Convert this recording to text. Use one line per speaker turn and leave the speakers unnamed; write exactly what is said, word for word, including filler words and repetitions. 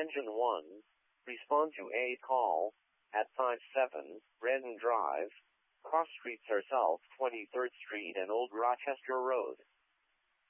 Engine one, respond to a call at five seven Redden Drive, cross streets are South twenty-third Street and Old Rochester Road.